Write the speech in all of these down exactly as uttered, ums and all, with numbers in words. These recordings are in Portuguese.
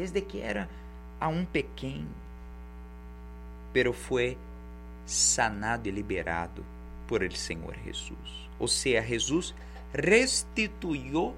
desde que era aún pequeno, pero foi sanado e liberado por el Senhor Jesus. Ou seja, Jesus restituiu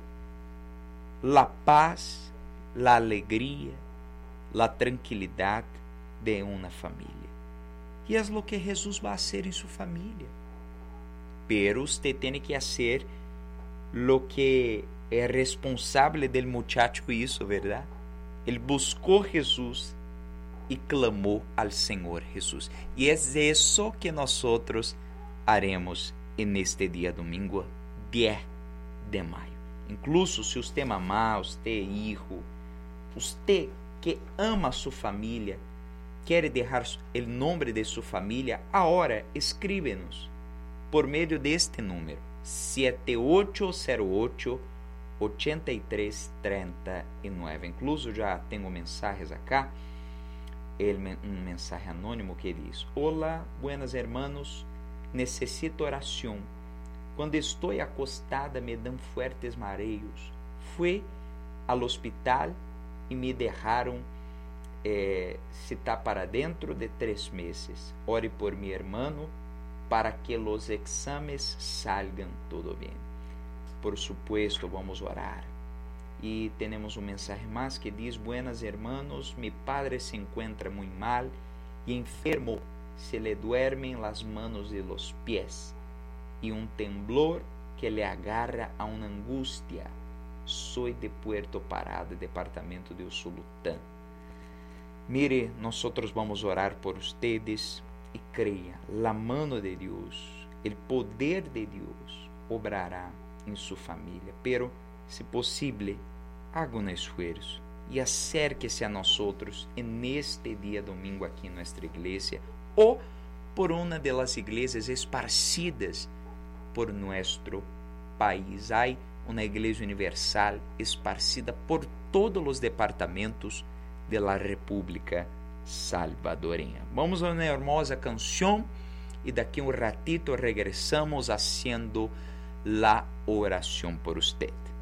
a paz, a alegria, a tranquilidade de uma família. E é o que Jesus vai fazer em sua família. Pero usted tem que fazer lo que é responsável del muchacho isso, verdade? Ele buscou Jesus e clamou ao Senhor Jesus. E é isso que nós haremos neste dia domingo, dez de maio. Incluso se você mamá, você hijo, você que ama sua família, quer deixar o nome de sua família, agora escríbenos por meio deste número, sete oito zero oito, oito três três nove. Incluso já tenho mensagens acá, um mensagem anônimo que diz: Olá, buenas hermanos, necessito oração. Quando estou acostada me dão fuertes mareos. Fui ao hospital e me deixaram eh, citar para dentro de três meses. Ore por mi hermano para que os exames salgan todo bem. Por supuesto, vamos orar. E temos um mensagem mais que diz: Buenas hermanos, mi padre se encuentra muy mal e enfermo, se le duermen las manos y los pies, y un temblor que le agarra a una angustia. Soy de Puerto Parada, departamento de Usulután. Mire, nosotros vamos a orar por ustedes e creia, la mano de Deus, el poder de Deus obrará em sua família. Pero, se possível, haga um esforço e acérquese a nós outros neste dia domingo aqui em nossa igreja ou por uma das igrejas esparcidas por nosso país. Há uma igreja universal esparcida por todos os departamentos da República Salvadoreña. Vamos a uma hermosa canção e daqui um ratito regressamos haciendo la oração por usted.